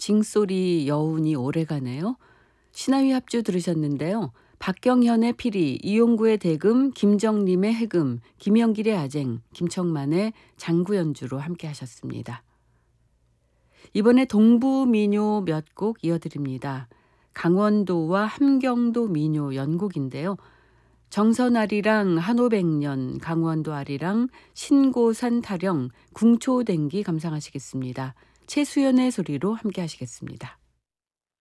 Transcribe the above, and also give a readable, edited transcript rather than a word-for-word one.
징소리 여운이 오래가네요. 신하위 합주 들으셨는데요. 박경현의 피리, 이용구의 대금, 김정림의 해금, 김영길의 아쟁, 김청만의 장구 연주로 함께 하셨습니다. 이번에 동부 민요 몇 곡 이어드립니다. 강원도와 함경도 민요 연곡인데요. 정선아리랑 한오백년, 강원도 아리랑, 신고산 타령, 궁초댕기 감상하시겠습니다. 최수연의 소리로 함께 하시겠습니다.